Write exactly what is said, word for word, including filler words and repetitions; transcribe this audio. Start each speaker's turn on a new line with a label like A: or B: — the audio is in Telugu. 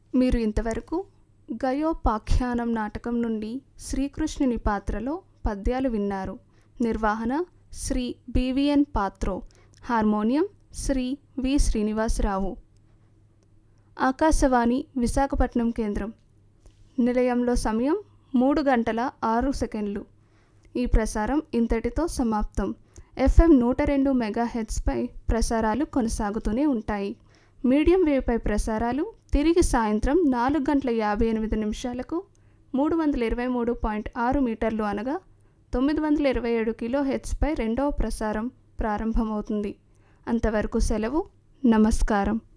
A: మీరు ఇంతవరకు గయోపాఖ్యానం నాటకం నుండి శ్రీకృష్ణుని పాత్రలో పద్యాలు విన్నారు. నిర్వహణ శ్రీ బివిఎన్ పాత్రో. హార్మోనియం శ్రీ వి శ్రీనివాసరావు. ఆకాశవాణి విశాఖపట్నం కేంద్రం. నిలయంలో సమయం మూడు గంటల ఆరు సెకండ్లు. ఈ ప్రసారం ఇంతటితో సమాప్తం. ఎఫ్ఎం నూట రెండు మెగాహెర్ట్జ్పై ప్రసారాలు కొనసాగుతూనే ఉంటాయి. మీడియం వేవ్పై ప్రసారాలు తిరిగి సాయంత్రం నాలుగు గంటల యాభై ఎనిమిది నిమిషాలకు మూడు వందల ఇరవై మూడు పాయింట్ ఆరు మీటర్లు అనగా తొమ్మిది వందల ఇరవై ఏడు కిలో హెర్ట్జ్పై రెండవ ప్రసారం ప్రారంభమవుతుంది. అంతవరకు సెలవు. నమస్కారం.